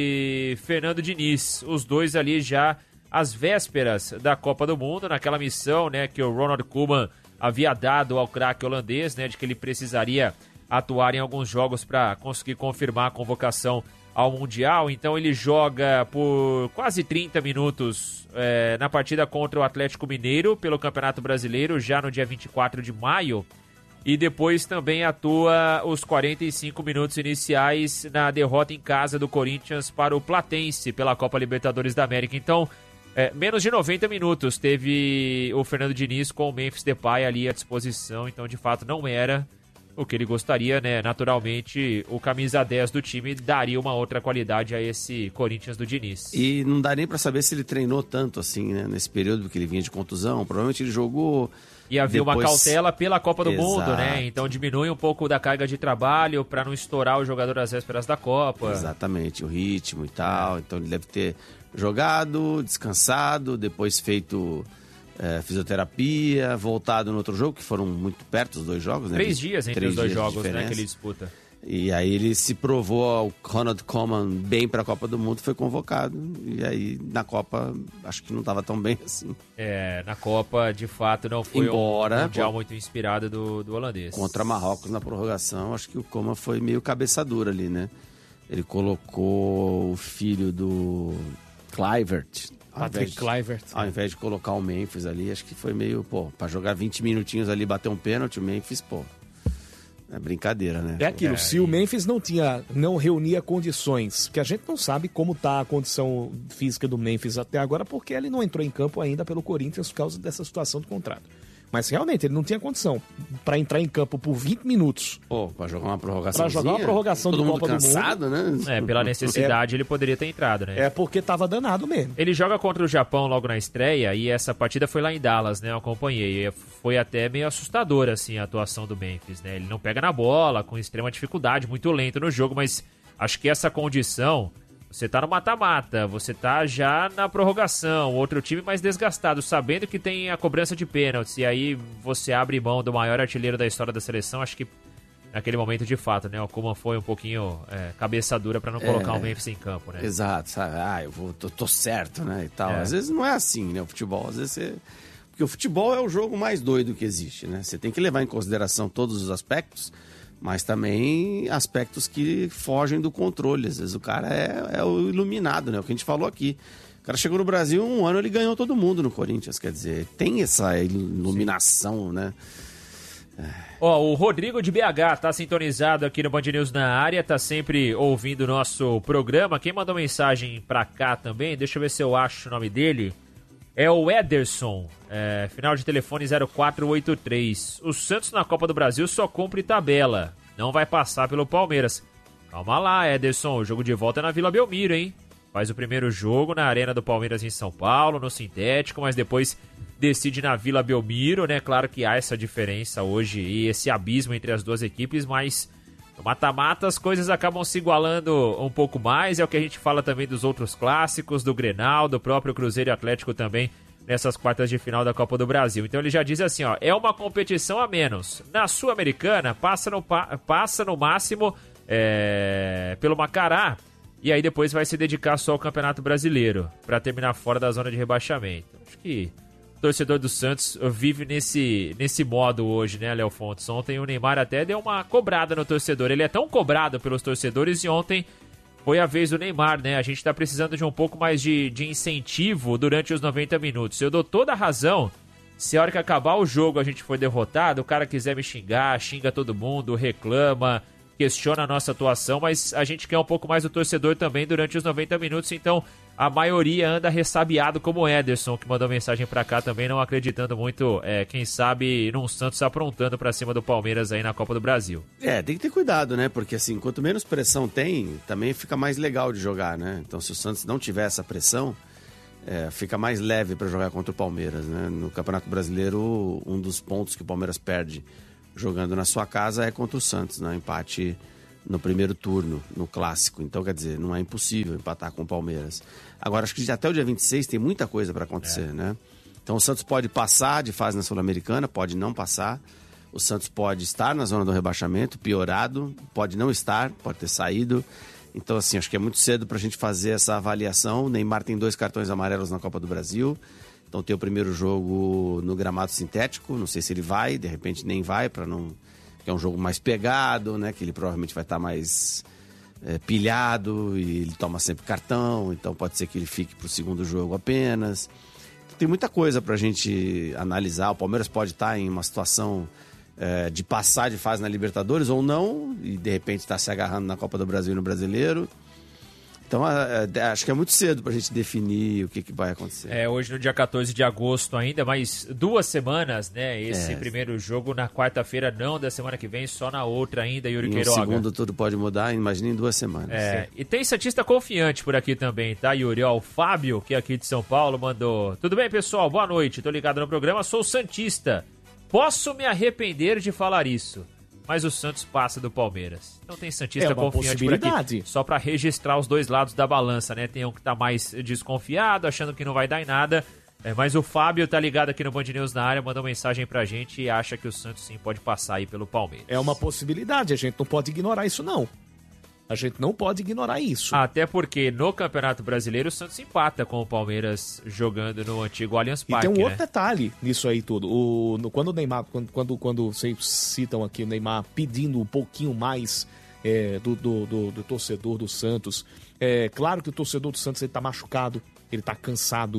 de Fernando Diniz. Os dois ali já às vésperas da Copa do Mundo, naquela missão, né? Que o Ronald Koeman havia dado ao craque holandês, né? De que ele precisaria atuar em alguns jogos para conseguir confirmar a convocação ao Mundial. Então ele joga por quase trinta minutos é, na partida contra o Atlético Mineiro pelo Campeonato Brasileiro, já no dia vinte e quatro de maio, e depois também atua os quarenta e cinco minutos iniciais na derrota em casa do Corinthians para o Platense pela Copa Libertadores da América. Então, é, menos de noventa minutos teve o Fernando Diniz com o Memphis Depay ali à disposição, então de fato não era o que ele gostaria, né? Naturalmente, o camisa dez do time daria uma outra qualidade a esse Corinthians do Diniz.
E não dá nem pra saber se ele treinou tanto assim, né? Nesse período que ele vinha de contusão. Provavelmente ele jogou...
E havia depois... uma cautela pela Copa do
Exato.
Mundo, né? Então diminui um pouco da carga de trabalho para não estourar o jogador às vésperas da Copa.
Exatamente, o ritmo e tal. Então ele deve ter jogado, descansado, depois feito... É, fisioterapia, voltado no outro jogo, que foram muito perto os dois jogos, né?
Três dias entre
Três
os dois
dias
jogos, né, que ele disputa.
E aí ele se provou ao Ronald Koeman bem para a Copa do Mundo, foi convocado. E aí na Copa, acho que não estava tão bem assim.
É, na Copa, de fato, não foi
Embora,
um mundial muito inspirado do, do holandês.
Contra Marrocos na prorrogação, acho que o Koeman foi meio cabeça dura ali, né? Ele colocou o filho do Kluivert,
Patrick Kluivert.
Ao invés de colocar o Memphis ali, acho que foi meio, pô, pra jogar vinte minutinhos ali, bater um pênalti, o Memphis, pô, é brincadeira, né?
É aquilo,
É,
se
e...
o Memphis não tinha, não reunia condições, que a gente não sabe como tá a condição física do Memphis até agora, porque ele não entrou em campo ainda pelo Corinthians por causa dessa situação do contrato. Mas realmente ele não tinha condição pra entrar em campo por vinte minutos.
Pô, pra jogar uma prorrogação.
Pra jogar uma prorrogação
todo
de
mundo
Copa
cansado,
do Mundo.
né?
É, pela necessidade ele poderia ter entrado, né?
É porque tava danado mesmo.
Ele joga contra o Japão logo na estreia e essa partida foi lá em Dallas, né? Eu acompanhei. E foi até meio assustadora, assim, a atuação do Memphis, né? Ele não pega na bola, com extrema dificuldade, muito lento no jogo, mas acho que essa condição... Você tá no mata-mata, você tá já na prorrogação, outro time mais desgastado, sabendo que tem a cobrança de pênaltis, e aí você abre mão do maior artilheiro da história da seleção. Acho que naquele momento, de fato, né, o Koeman foi um pouquinho é, cabeça dura pra não colocar
é,
o Memphis em campo, né?
Exato, sabe? Ah, eu vou, tô, tô certo, né, e tal.
É.
Às vezes não é assim, né, o futebol, às vezes você... Porque o futebol é o jogo mais doido que existe, né? Você tem que levar em consideração todos os aspectos, mas também aspectos que fogem do controle. Às vezes o cara é, é o iluminado, né? O que a gente falou aqui. O cara chegou no Brasil, um ano ele ganhou todo mundo no Corinthians. Quer dizer, tem essa iluminação, Sim. né?
Ó, o Rodrigo de B H tá sintonizado aqui no Band News na área, tá sempre ouvindo o nosso programa. Quem mandou mensagem pra cá também, deixa eu ver se eu acho o nome dele, é o Ederson, é, final de telefone zero quatro oito três. O Santos na Copa do Brasil só cumpre tabela, não vai passar pelo Palmeiras. Calma lá, Ederson, o jogo de volta é na Vila Belmiro, hein? Faz o primeiro jogo na Arena do Palmeiras em São Paulo, no sintético, mas depois decide na Vila Belmiro, né? Claro que há essa diferença hoje e esse abismo entre as duas equipes, mas no mata-mata as coisas acabam se igualando um pouco mais. É o que a gente fala também dos outros clássicos, do Grenal, do próprio Cruzeiro e Atlético também nessas quartas de final da Copa do Brasil. Então ele já diz assim, ó, é uma competição a menos. Na Sul-Americana, passa no, passa no máximo é, pelo Macará, e aí depois vai se dedicar só ao Campeonato Brasileiro, para terminar fora da zona de rebaixamento. Acho que o torcedor do Santos vive nesse, nesse modo hoje, né, Léo Fontes? Ontem o Neymar até deu uma cobrada no torcedor. Ele é tão cobrado pelos torcedores e ontem foi a vez do Neymar, né? A gente tá precisando de um pouco mais de, de incentivo durante os noventa minutos. Eu dou toda a razão. Se a hora que acabar o jogo a gente for derrotado, o cara quiser me xingar, xinga todo mundo, reclama, questiona a nossa atuação, mas a gente quer um pouco mais do torcedor também durante os noventa minutos, então a maioria anda ressabiado como o Ederson, que mandou mensagem pra cá também, não acreditando muito, é, quem sabe, num Santos aprontando pra cima do Palmeiras aí na Copa do Brasil.
É, tem que ter cuidado, né? Porque assim, quanto menos pressão tem, também fica mais legal de jogar, né? Então se o Santos não tiver essa pressão, é, fica mais leve pra jogar contra o Palmeiras, né? No Campeonato Brasileiro, um dos pontos que o Palmeiras perde jogando na sua casa é contra o Santos, né? Empate no primeiro turno, no Clássico. Então, quer dizer, não é impossível empatar com o Palmeiras. Agora, acho que até o dia vinte e seis tem muita coisa para acontecer, é. né? Então, o Santos pode passar de fase na Sul-Americana, pode não passar. O Santos pode estar na zona do rebaixamento, piorado, pode não estar, pode ter saído. Então, assim, acho que é muito cedo para a gente fazer essa avaliação. O Neymar tem dois cartões amarelos na Copa do Brasil. Então tem o primeiro jogo no gramado sintético, não sei se ele vai, de repente nem vai, para não... que é um jogo mais pegado, né? Que ele provavelmente vai estar mais é, pilhado e ele toma sempre cartão, então pode ser que ele fique para o segundo jogo apenas. Tem muita coisa para a gente analisar. O Palmeiras pode estar em uma situação é, de passar de fase na Libertadores ou não, e de repente estar se agarrando na Copa do Brasil e no Brasileiro. Então, acho que é muito cedo pra gente definir o que, que vai acontecer.
É, hoje no dia quatorze de agosto ainda, mais duas semanas, né? Esse é. primeiro jogo na quarta-feira, não da semana que vem, só na outra ainda, Yuri Queiroga.
No segundo tudo pode mudar, imagina em duas semanas.
É, e tem santista confiante por aqui também, tá, Yuri? Ó, o Fábio, que é aqui de São Paulo, mandou: tudo bem, pessoal? Boa noite, tô ligado no programa, sou santista. Posso me arrepender de falar isso, mas o Santos passa do Palmeiras. Então tem santista
é uma
confiante por aqui. Só pra registrar os dois lados da balança, né? Tem um que tá mais desconfiado, achando que não vai dar em nada. É, mas o Fábio tá ligado aqui no Band News na área, mandou mensagem pra gente e acha que o Santos sim pode passar aí pelo Palmeiras.
É uma possibilidade, a gente não pode ignorar isso não. A gente não pode ignorar isso.
Até porque no Campeonato Brasileiro o Santos empata com o Palmeiras jogando no antigo Allianz Parque.
E tem um
né?
outro detalhe nisso aí tudo. O, no, quando o Neymar, quando, quando, quando vocês citam aqui o Neymar pedindo um pouquinho mais é, do, do, do, do torcedor do Santos, é claro que o torcedor do Santos ele tá machucado, ele tá cansado.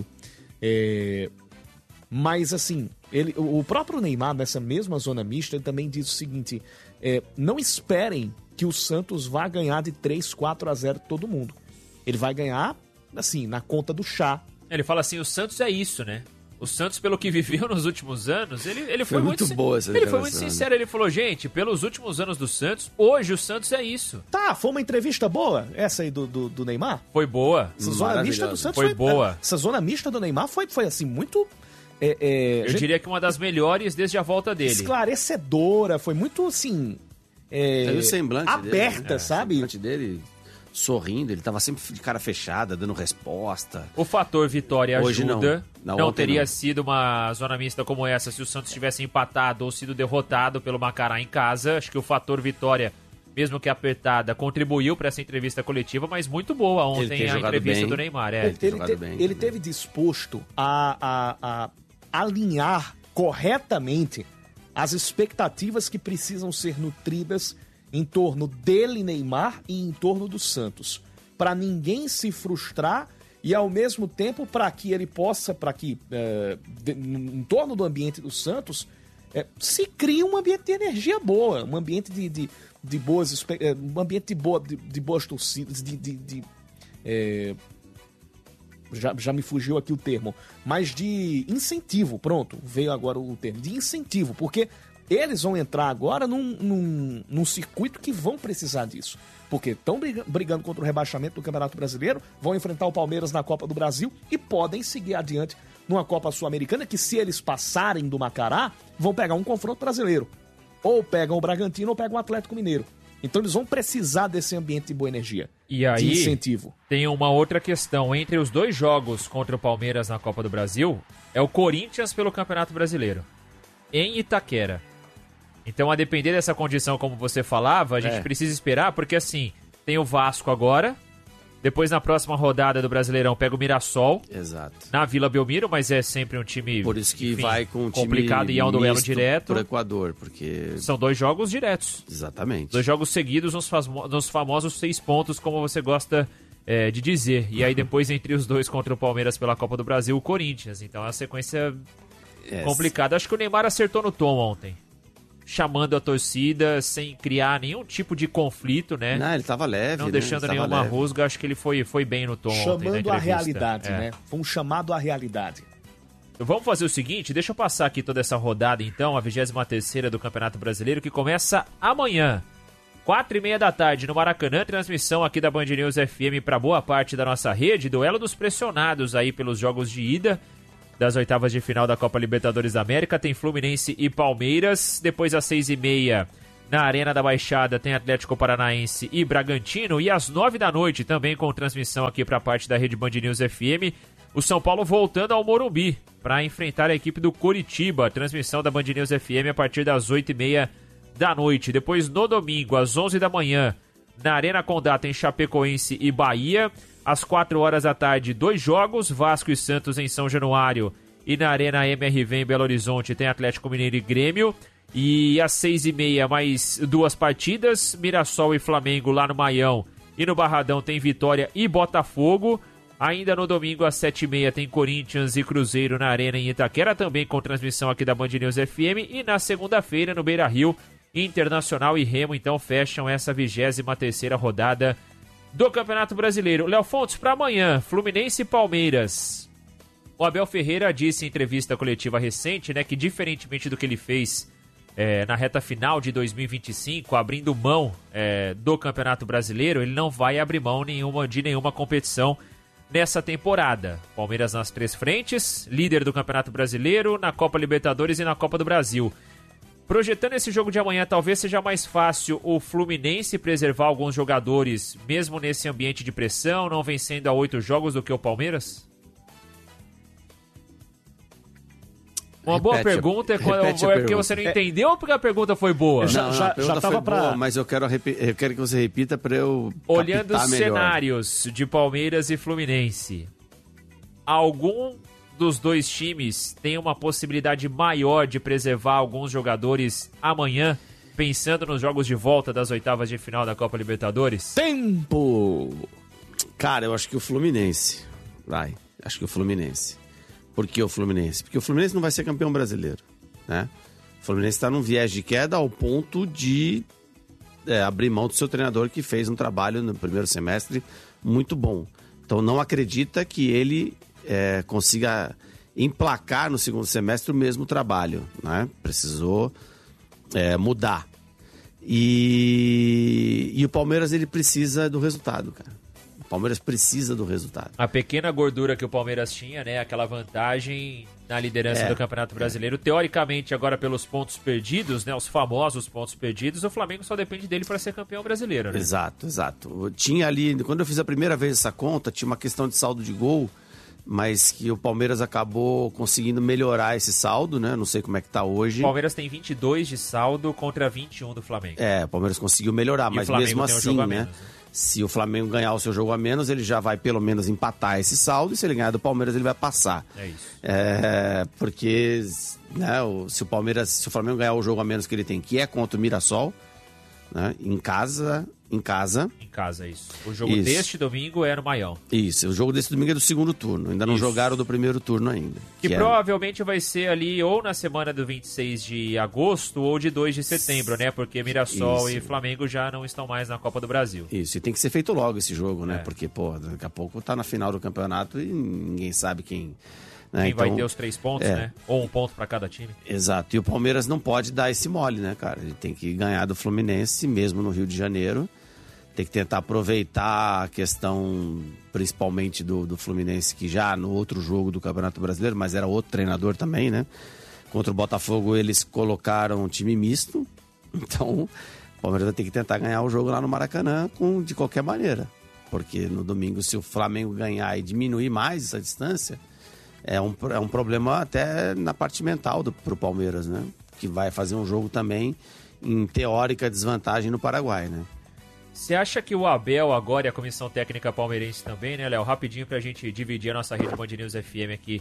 É, mas assim, ele, o próprio Neymar, nessa mesma zona mista, ele também diz o seguinte: é, não esperem que o Santos vai ganhar de três, quatro a zero todo mundo. Ele vai ganhar, assim, na conta do chá.
Ele fala assim, o Santos é isso, né? O Santos, pelo que viveu nos últimos anos, ele, ele foi,
foi muito, muito boa essa
Ele foi muito sincero, ele falou, gente, pelos últimos anos do Santos, hoje o Santos é isso.
Tá, foi uma entrevista boa, essa aí do, do, do Neymar?
Foi boa.
Essa zona mista do Santos
foi, foi boa.
Essa zona mista do Neymar foi, foi assim, muito... É, é,
Eu gente, diria que uma das melhores desde a volta dele.
Esclarecedora, foi muito, assim... É,
o semblante
aberta,
dele, né?
sabe?
O semblante dele sorrindo, ele tava sempre de cara fechada, dando resposta.
O fator vitória
Hoje
ajuda.
Não,
não, não teria
não.
sido uma zona mista como essa se o Santos tivesse empatado ou sido derrotado pelo Macará em casa. Acho que o fator vitória, mesmo que apertada, contribuiu para essa entrevista coletiva, mas muito boa ontem a entrevista
bem.
do Neymar. É.
Ele, ele, te, bem, ele teve disposto a, a, a alinhar corretamente as expectativas que precisam ser nutridas em torno dele, Neymar, e em torno do Santos, para ninguém se frustrar e, ao mesmo tempo, para que ele possa, para que, é, de, em torno do ambiente do Santos, é, se crie um ambiente de energia boa, um ambiente de, de, de boas, é, um ambiente de, boa, de, de boas torcidas, de... de, de é, Já, já me fugiu aqui o termo, mas de incentivo, pronto, veio agora o termo, de incentivo, porque eles vão entrar agora num, num, num circuito que vão precisar disso, porque estão brigando contra o rebaixamento do Campeonato Brasileiro, vão enfrentar o Palmeiras na Copa do Brasil e podem seguir adiante numa Copa Sul-Americana, que se eles passarem do Macará, vão pegar um confronto brasileiro, ou pegam o Bragantino ou pegam o Atlético Mineiro. Então eles vão precisar desse ambiente de boa energia,
e aí,
de incentivo.
Tem uma outra questão. Entre os dois jogos contra o Palmeiras na Copa do Brasil, é o Corinthians pelo Campeonato Brasileiro, em Itaquera. Então, a depender dessa condição, como você falava, a gente é. precisa esperar, porque assim, tem o Vasco agora, depois na próxima rodada do Brasileirão pega o Mirassol.
Exato.
Na Vila Belmiro, mas é sempre um time,
por isso que
enfim,
vai com um
complicado
time
e é um duelo direto.
Pro Equador, porque...
São dois jogos diretos.
Exatamente.
Dois jogos seguidos nos, famo- nos famosos seis pontos, como você gosta é, de dizer. E aí depois, entre os dois contra o Palmeiras pela Copa do Brasil, o Corinthians. Então é uma sequência é. complicada. Acho que o Neymar acertou no tom ontem. chamando a torcida sem criar nenhum tipo de conflito, né?
Não, ele tava leve,
Não
né?
deixando
Ele
nenhuma
leve.
rusga, acho que ele foi, foi bem no tom ontem, na
Chamando a
entrevista.
realidade,
É.
né? Foi um chamado à realidade.
Vamos fazer o seguinte, deixa eu passar aqui toda essa rodada então, a vigésima terceira do Campeonato Brasileiro, que começa amanhã, quatro e meia da tarde, no Maracanã, transmissão aqui da Band News F M para boa parte da nossa rede, duelo dos pressionados aí pelos jogos de ida das oitavas de final da Copa Libertadores da América, tem Fluminense e Palmeiras, depois às seis e meia na Arena da Baixada tem Atlético Paranaense e Bragantino, e às nove da noite também com transmissão aqui para parte da rede Band News F M, o São Paulo voltando ao Morumbi para enfrentar a equipe do Coritiba, transmissão da Band News F M a partir das oito e meia da noite. Depois no domingo às onze da manhã na Arena Condá tem Chapecoense e Bahia. Às quatro horas da tarde, dois jogos, Vasco e Santos em São Januário, e na Arena M R V em Belo Horizonte tem Atlético Mineiro e Grêmio. E às seis e meia, mais duas partidas, Mirassol e Flamengo lá no Maião, e no Barradão tem Vitória e Botafogo. Ainda no domingo, às sete e meia, tem Corinthians e Cruzeiro na Arena em Itaquera, também com transmissão aqui da Band News F M. E na segunda-feira, no Beira-Rio, Internacional e Remo, então, fecham essa vigésima terceira rodada do Campeonato Brasileiro. Léo Fontes, para amanhã, Fluminense e Palmeiras. O Abel Ferreira disse em entrevista coletiva recente, né, que diferentemente do que ele fez é, na reta final de dois mil e vinte e cinco, abrindo mão é, do Campeonato Brasileiro, ele não vai abrir mão nenhuma, de nenhuma competição nessa temporada. Palmeiras nas três frentes, líder do Campeonato Brasileiro, na Copa Libertadores e na Copa do Brasil. Projetando esse jogo de amanhã, talvez seja mais fácil o Fluminense preservar alguns jogadores, mesmo nesse ambiente de pressão, não vencendo a oito jogos, do que o Palmeiras? Uma boa
Repete a-
pergunta é, quando,
repete a
é porque
pergunta.
você não entendeu ou porque a pergunta foi boa?
Já-
Não,
já-
a pergunta
já tava
foi boa,
pra-
mas eu quero, repi- eu quero que você repita para eu
Olhando
captar
os
melhor.
cenários de Palmeiras e Fluminense, algum dos dois times tem uma possibilidade maior de preservar alguns jogadores amanhã, pensando nos jogos de volta das oitavas de final da Copa Libertadores?
Tempo!
Cara, eu acho que o Fluminense. Vai, acho que o Fluminense. Por que o Fluminense? Porque o Fluminense não vai ser campeão brasileiro, né? O Fluminense está num viés de queda ao ponto de é, abrir mão do seu treinador, que fez um trabalho no primeiro semestre muito bom. Então não acredita que ele é, consiga emplacar no segundo semestre o mesmo trabalho, né? Precisou é, mudar. E, e o Palmeiras, ele precisa do resultado, cara. O Palmeiras precisa do resultado.
A pequena gordura que o Palmeiras tinha, né? Aquela vantagem na liderança
É,
do Campeonato Brasileiro. Teoricamente, agora pelos pontos perdidos, né? Os famosos pontos perdidos, o Flamengo só depende dele para ser campeão brasileiro, né?
Exato, exato. Tinha ali, quando eu fiz a primeira vez essa conta, tinha uma questão de saldo de gol, mas que o Palmeiras acabou conseguindo melhorar esse saldo, né? Não sei como é que tá hoje.
O Palmeiras tem vinte e dois de saldo contra vinte e um do Flamengo.
É, o Palmeiras conseguiu melhorar,
E
mas
o Flamengo
mesmo
tem um
assim,
jogo a
né?
menos, né?
Se o Flamengo ganhar o seu jogo a menos, ele já vai pelo menos empatar esse saldo, e se ele ganhar do Palmeiras, ele vai passar.
É isso.
É, porque né, o- se o Palmeiras, se o Flamengo ganhar o jogo a menos que ele tem, que é contra o Mirassol, né, em casa, em casa,
Em casa, é isso. O jogo
Isso.
deste domingo é no Maião.
isso. O jogo desse domingo é do segundo turno. Ainda não
Isso.
jogaram do primeiro turno ainda.
Que,
é-
provavelmente vai ser ali ou na semana do vinte e seis de agosto ou de dois de setembro, né? Porque Mirassol
Isso.
e Flamengo já não estão mais na Copa do Brasil.
Isso, e tem que ser feito logo esse jogo, né?
É.
Porque, pô, daqui a pouco tá na final do campeonato e ninguém sabe quem. Né?
Quem vai
Então,
ter os três pontos,
é.
né? Ou um ponto para cada time.
Exato. E o Palmeiras não pode dar esse mole, né, cara? Ele tem que ganhar do Fluminense, mesmo no Rio de Janeiro. Tem que tentar aproveitar a questão, principalmente do, do Fluminense, que já no outro jogo do Campeonato Brasileiro, mas era outro treinador também, né? Contra o Botafogo, eles colocaram um time misto. Então, o Palmeiras vai ter que tentar ganhar o jogo lá no Maracanã com, de qualquer maneira. Porque no domingo, se o Flamengo ganhar e diminuir mais essa distância, é um, é um problema até na parte mental do, pro Palmeiras, né? Que vai fazer um jogo também em teórica desvantagem no Paraguai, né?
Você acha que o Abel agora e a comissão técnica palmeirense também, né, Léo? Rapidinho pra gente dividir a nossa rede Band News F M aqui.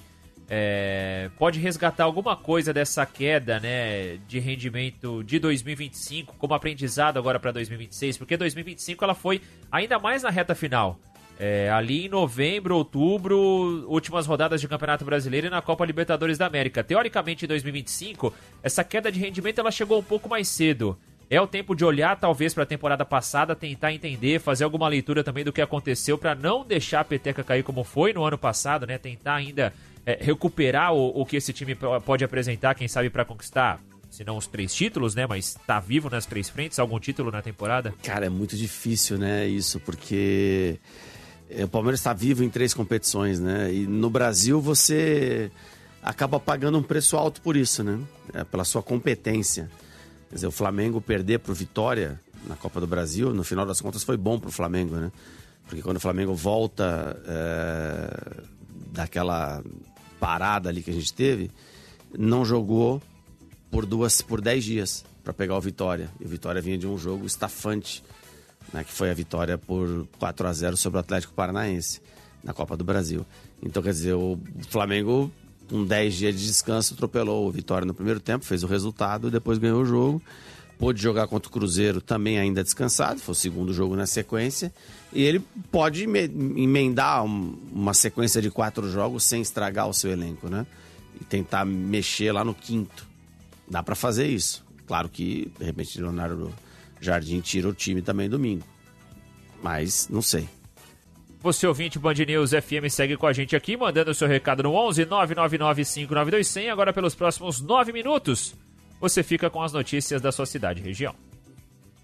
É, pode resgatar alguma coisa dessa queda, né, de rendimento de dois mil e vinte e cinco como aprendizado agora para dois mil e vinte e seis? Porque dois mil e vinte e cinco ela foi ainda mais na reta final. É, ali em novembro, outubro, últimas rodadas de Campeonato Brasileiro e na Copa Libertadores da América. Teoricamente, em dois mil e vinte e cinco, essa queda de rendimento ela chegou um pouco mais cedo. É o tempo de olhar, talvez, para a temporada passada, tentar entender, fazer alguma leitura também do que aconteceu para não deixar a peteca cair como foi no ano passado, né? Tentar ainda é, recuperar o, o que esse time pode apresentar, quem sabe, para conquistar, se não os três títulos, né? Mas tá vivo nas três frentes, algum título na temporada?
Cara, é muito difícil, né, isso, porque o Palmeiras está vivo em três competições, né? E no Brasil você acaba pagando um preço alto por isso, né? É, pela sua competência. Quer dizer, o Flamengo perder pro Vitória na Copa do Brasil, no final das contas foi bom pro Flamengo, né? Porque quando o Flamengo volta é, daquela parada ali que a gente teve, não jogou por duas, por dez dias para pegar o Vitória. E o Vitória vinha de um jogo estafante, né, que foi a vitória por quatro a zero sobre o Atlético Paranaense na Copa do Brasil. Então, quer dizer, o Flamengo, com dez dias de descanso, atropelou o Vitória no primeiro tempo, fez o resultado, depois ganhou o jogo. Pôde jogar contra o Cruzeiro também ainda descansado, foi o segundo jogo na sequência. E ele pode emendar uma sequência de quatro jogos sem estragar o seu elenco, né? E tentar mexer lá no quinto. Dá pra fazer isso. Claro que, de repente, Leonardo Jardim tira o time também domingo. Mas, não sei.
Você, ouvinte Band News F M, segue com a gente aqui, mandando o seu recado no onze nove nove nove cinco nove dois zero zero. Agora, pelos próximos nove minutos, você fica com as notícias da sua cidade e região.